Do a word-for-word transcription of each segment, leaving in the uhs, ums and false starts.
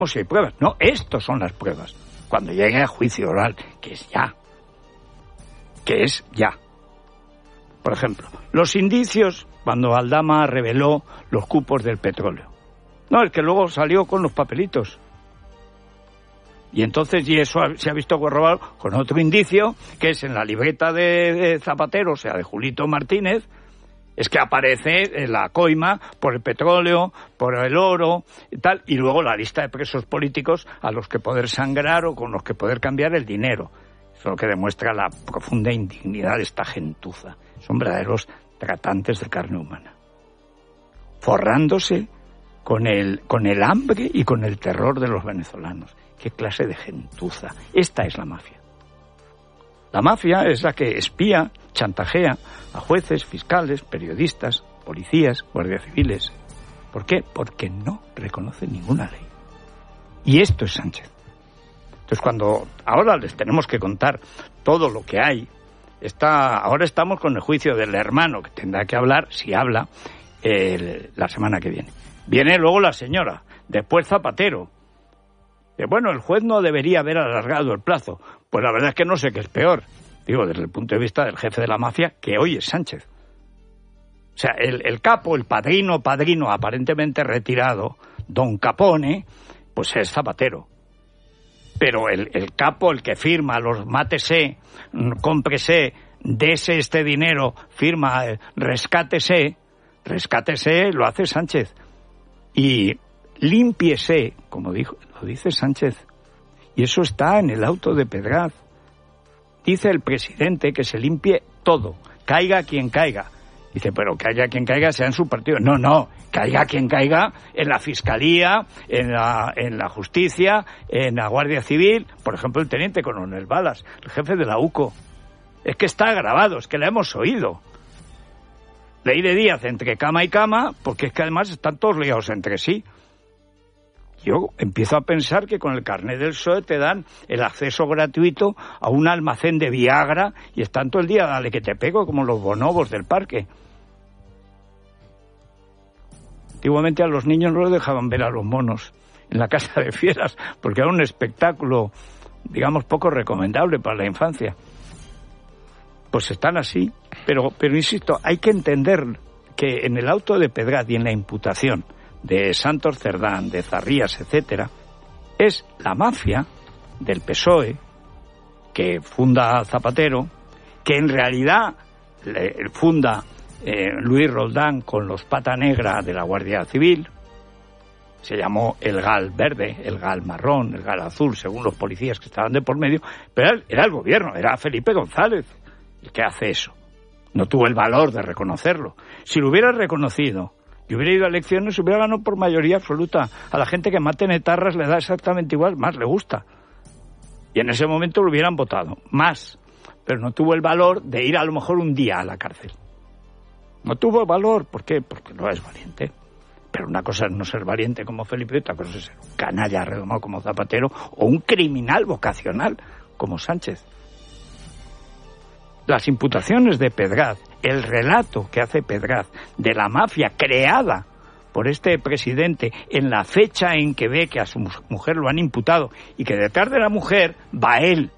si hay pruebas. No, estos son las pruebas. Cuando llegue a juicio oral, que es ya. Que es ya. Por ejemplo, los indicios cuando Aldama reveló los cupos del petróleo. No, el que luego salió con los papelitos. Y entonces, y eso se ha visto corroborado con otro indicio, que es en la libreta de, de Zapatero, o sea, de Julito Martínez, es que aparece en la coima por el petróleo, por el oro y tal, y luego la lista de presos políticos a los que poder sangrar o con los que poder cambiar el dinero. Eso es lo que demuestra la profunda indignidad de esta gentuza. Son verdaderos tratantes de carne humana, forrándose con el, con el hambre y con el terror de los venezolanos. ¿Qué clase de gentuza? Esta es la mafia. La mafia es la que espía, chantajea a jueces, fiscales, periodistas, policías, guardias civiles. ¿Por qué? Porque no reconoce ninguna ley. Y esto es Sánchez. Entonces, cuando ahora les tenemos que contar todo lo que hay, está, ahora estamos con el juicio del hermano, que tendrá que hablar, si habla, el, la semana que viene. Viene luego la señora, después Zapatero. Eh, bueno, el juez no debería haber alargado el plazo. Pues la verdad es que no sé qué es peor. Digo, desde el punto de vista del jefe de la mafia, que hoy es Sánchez. O sea, el, el capo, el padrino, padrino aparentemente retirado, don Capone, pues es Zapatero. Pero el, el capo, el que firma los mátese, cómprese, dese este dinero, firma, eh, rescátese, rescátese, lo hace Sánchez. Y límpiese, como dijo, lo dice Sánchez. Y eso está en el auto de Pedraz. Dice el presidente que se limpie todo, caiga quien caiga. Dice, pero caiga quien caiga sea en su partido. No, no, caiga quien caiga en la Fiscalía, en la, en la Justicia, en la Guardia Civil. Por ejemplo, el teniente coronel Balas, el jefe de la U C O. Es que está grabado, es que lo hemos oído. Ley de Díaz entre cama y cama, porque es que además están todos ligados entre sí. Yo empiezo a pensar que con el carnet del P S O E te dan el acceso gratuito a un almacén de Viagra y están todo el día, dale que te pego, como los bonobos del parque. Antiguamente a los niños no los dejaban ver a los monos en la casa de fieras, porque era un espectáculo, digamos, poco recomendable para la infancia. Pues están así, pero, pero insisto, hay que entender que en el auto de Pedraz y en la imputación de Santos Cerdán, de Zarrías, etcétera, es la mafia del P S O E que funda Zapatero, que en realidad le funda eh, Luis Roldán con los pata negra de la Guardia Civil. Se llamó el GAL verde, el GAL marrón, el GAL azul, según los policías que estaban de por medio, pero era, era el gobierno, era Felipe González el que hace eso. No tuvo el valor de reconocerlo. Si lo hubiera reconocido y hubiera ido a elecciones, hubiera ganado por mayoría absoluta. A la gente que mate en etarras le da exactamente igual, más le gusta. Y en ese momento lo hubieran votado, más. Pero no tuvo el valor de ir a lo mejor un día a la cárcel. No tuvo valor, ¿por qué? Porque no es valiente. Pero una cosa es no ser valiente como Felipe, y otra cosa es ser un canalla redomado como Zapatero o un criminal vocacional como Sánchez. Las imputaciones de Pedraz, el relato que hace Pedraz de la mafia creada por este presidente en la fecha en que ve que a su mujer lo han imputado y que detrás de la mujer va él.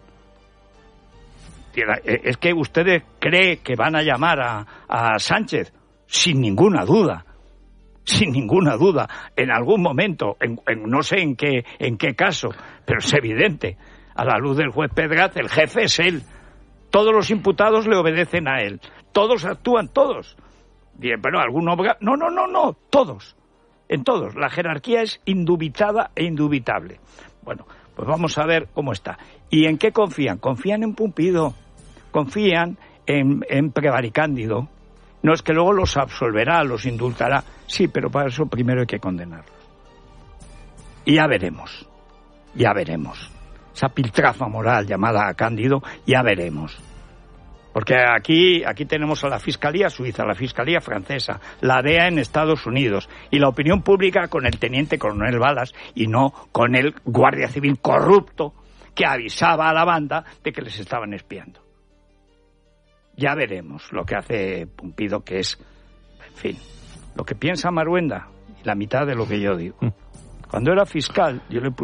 Es que ustedes creen que van a llamar a, a Sánchez sin ninguna duda, sin ninguna duda, en algún momento, en, en, no sé en qué, en qué caso, pero es evidente, a la luz del juez Pedraz, el jefe es él. Todos los imputados le obedecen a él. Todos actúan, todos. Bien, pero alguno... No, no, no, no, todos. En todos. La jerarquía es indubitada e indubitable. Bueno, pues vamos a ver cómo está. ¿Y en qué confían? Confían en Pumpido. Confían en, en Prevaricándido. No es que luego los absolverá, los indultará. Sí, pero para eso primero hay que condenarlos. Y ya veremos. Ya veremos. Esa piltrafa moral llamada Cándido, ya veremos. Porque aquí, aquí tenemos a la Fiscalía Suiza, la Fiscalía Francesa, la D E A en Estados Unidos y la opinión pública con el teniente coronel Balas y no con el guardia civil corrupto que avisaba a la banda de que les estaban espiando. Ya veremos lo que hace Pumpido, que es, en fin, lo que piensa Maruenda y la mitad de lo que yo digo. Cuando era fiscal, yo le